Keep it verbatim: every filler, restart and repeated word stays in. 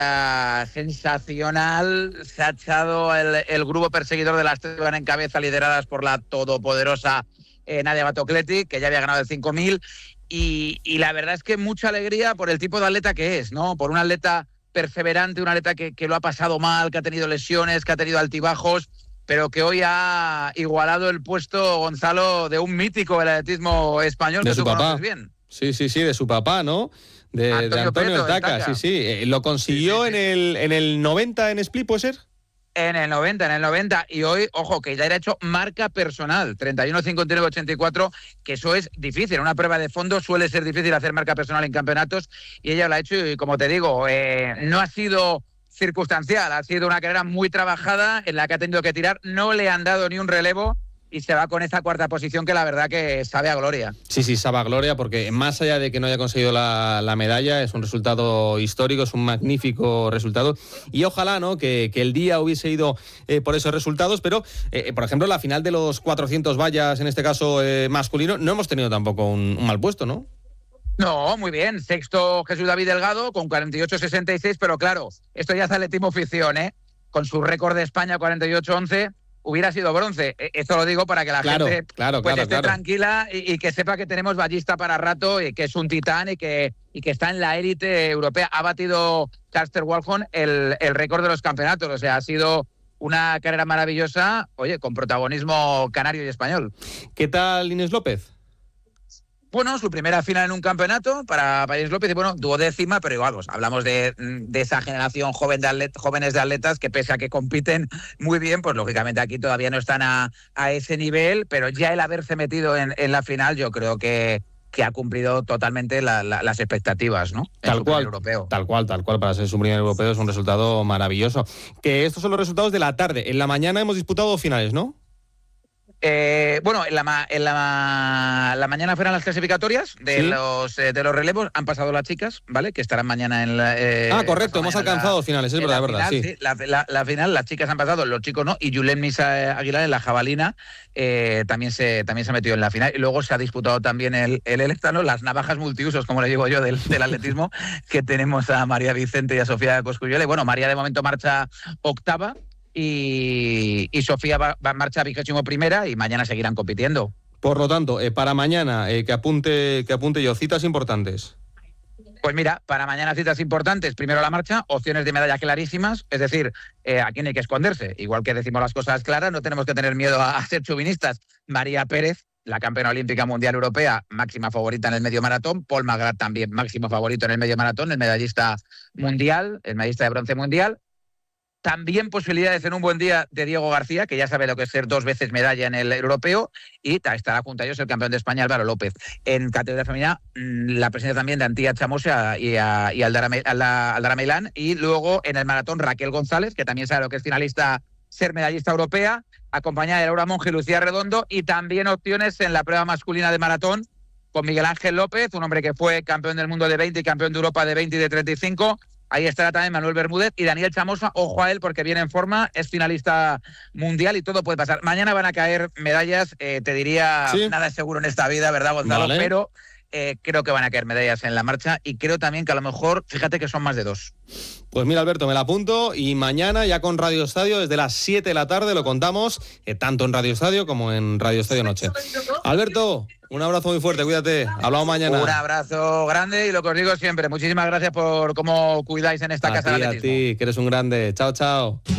sensacional. Se ha echado el, el grupo perseguidor de las tres que van en cabeza, lideradas por la todopoderosa eh, Nadia Batocletti, que ya había ganado el cinco mil. Y, y la verdad es que mucha alegría por el tipo de atleta que es, ¿no? Por un atleta perseverante, un atleta que, que lo ha pasado mal, que ha tenido lesiones, que ha tenido altibajos, pero que hoy ha igualado el puesto, Gonzalo, de un mítico del atletismo español, de que su tú papá. conoces bien. Sí, sí, sí, de su papá, ¿no? De Antonio, de Antonio Peto, el Taca, sí, sí. Eh, lo consiguió sí, sí, sí. en el en el noventa en Split, ¿puede ser? En el noventa, en el noventa. Y hoy, ojo, que ya era hecho marca personal, treinta y uno cincuenta y nueve ochenta y cuatro, que eso es difícil. En una prueba de fondo suele ser difícil hacer marca personal en campeonatos, y ella lo ha hecho, y como te digo, eh, no ha sido circunstancial, ha sido una carrera muy trabajada en la que ha tenido que tirar, no le han dado ni un relevo, y se va con esa cuarta posición que la verdad que sabe a gloria. Sí, sí, sabe a gloria, porque más allá de que no haya conseguido la, la medalla, es un resultado histórico, es un magnífico resultado, y ojalá, ¿no?, que, que el día hubiese ido eh, por esos resultados, pero, eh, por ejemplo, la final de los cuatrocientos vallas, en este caso eh, masculino, no hemos tenido tampoco un, un mal puesto, ¿no? No, muy bien. Sexto Jesús David Delgado con cuarenta y ocho sesenta y seis, pero claro, esto ya es atletismo ficción, ¿eh? Con su récord de España cuarenta y ocho once, hubiera sido bronce. Esto lo digo para que la claro, gente claro, pues claro, esté claro. tranquila y, y que sepa que tenemos ballista para rato, y que es un titán, y que, y que está en la élite europea. Ha batido Charster Walhon el, el récord de los campeonatos. O sea, ha sido una carrera maravillosa, oye, con protagonismo canario y español. ¿Qué tal Inés López? Bueno, su primera final en un campeonato para Inés López, y bueno, duodécima, pero igual, pues, hablamos de, de esa generación joven de atlet, jóvenes de atletas que, pese a que compiten muy bien, pues lógicamente aquí todavía no están a, a ese nivel, pero ya el haberse metido en, en la final, yo creo que, que ha cumplido totalmente la, la, las expectativas, ¿no? En tal cual, europeo. tal cual, tal cual, para ser su primer europeo es un resultado maravilloso. Que estos son los resultados de la tarde. En la mañana hemos disputado dos finales, ¿no? Eh, bueno, en, la, en la, la mañana fueron las clasificatorias de, ¿sí?, los eh, de los relevos. Han pasado las chicas, ¿vale? Que estarán mañana en la... Eh, ah, correcto, hemos alcanzado la, finales, es verdad, la verdad, final, sí. sí la, la, la final, las chicas han pasado, los chicos no, y Julen Misa Aguilar en la jabalina eh, también, se, también se ha metido en la final. Y luego se ha disputado también el, el electano, las navajas multiusos, como le digo yo, del, del atletismo, que tenemos a María Vicente y a Sofía Cosculluela. Y bueno, María de momento marcha octava, Y, y Sofía va, va en marcha vigésimo primera, y mañana seguirán compitiendo. Por lo tanto, eh, para mañana, eh, que apunte que apunte yo, citas importantes. Pues mira, para mañana citas importantes. Primero la marcha, opciones de medalla clarísimas, es decir, eh, aquí no hay que esconderse. Igual que decimos las cosas claras, no tenemos que tener miedo a, a ser chauvinistas. María Pérez, la campeona olímpica mundial europea, máxima favorita en el medio maratón. Paul Magrat también máximo favorito en el medio maratón, el medallista mundial, el medallista de bronce mundial. También posibilidades en un buen día de Diego García, que ya sabe lo que es ser dos veces medalla en el europeo, y estará junto a ellos el campeón de España, Álvaro López. En categoría femenina, la presencia también de Antía Chamosa y, a, y Aldara, Aldara Meilán, y luego en el maratón Raquel González, que también sabe lo que es finalista, ser medallista europea, acompañada de Laura Monge y Lucía Redondo, y también opciones en la prueba masculina de maratón con Miguel Ángel López, un hombre que fue campeón del mundo de veinte y campeón de Europa de veinte y de treinta y cinco. Ahí estará también Manuel Bermúdez y Daniel Chamosa. Ojo a él, porque viene en forma, es finalista mundial y todo puede pasar. Mañana van a caer medallas, eh, te diría, ¿sí?, nada es seguro en esta vida, ¿verdad, Gonzalo? Vale. Pero eh, creo que van a caer medallas en la marcha, y creo también que a lo mejor, fíjate que son más de dos. Pues mira, Alberto, me la apunto, y mañana ya con Radio Estadio desde las siete de la tarde lo contamos, eh, tanto en Radio Estadio como en Radio Estadio Noche. Alberto, un abrazo muy fuerte, cuídate, hablamos mañana. Un abrazo grande, y lo que os digo siempre, muchísimas gracias por cómo cuidáis en esta a casa ti, del atletismo. A ti, que eres un grande, chao, chao.